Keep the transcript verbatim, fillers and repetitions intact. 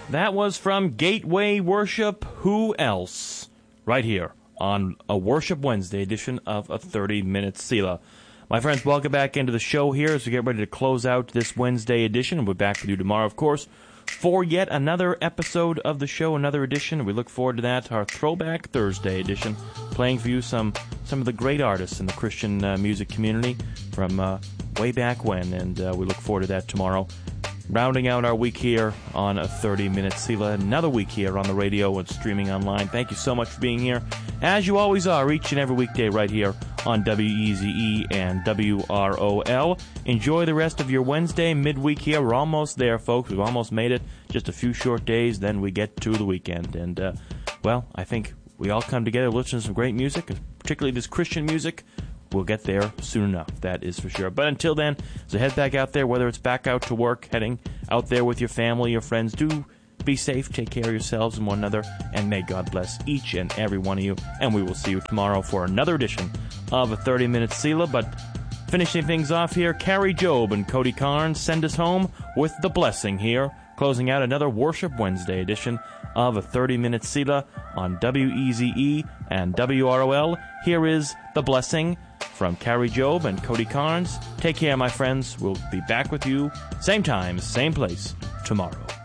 That was from Gateway Worship, Who Else? Right here on a Worship Wednesday edition of a thirty-minute Selah. My friends, welcome back into the show here as we get ready to close out this Wednesday edition. We'll be back with you tomorrow, of course, for yet another episode of the show, another edition. We look forward to that, our Throwback Thursday edition, playing for you some, some of the great artists in the Christian uh, music community from uh, way back when, and uh, we look forward to that tomorrow. Rounding out our week here on a thirty-minute Selah, another week here on the radio and streaming online. Thank you so much for being here, as you always are, each and every weekday right here on W E Z E and W R O L. Enjoy the rest of your Wednesday, midweek here. We're almost there, folks. We've almost made it. Just a few short days, then we get to the weekend. And, uh, well, I think we all come together to listen to some great music, particularly this Christian music. We'll get there soon enough, that is for sure. But until then, so head back out there, whether it's back out to work, heading out there with your family, your friends, do be safe, take care of yourselves and one another, and may God bless each and every one of you. And we will see you tomorrow for another edition of a thirty-minute Selah. But finishing things off here, Carrie Job and Cody Carnes send us home with The Blessing here, closing out another Worship Wednesday edition of a thirty-minute Selah on W E Z E and W R O L. Here is The Blessing from Carrie Job and Cody Carnes. Take care, my friends. We'll be back with you same time, same place tomorrow.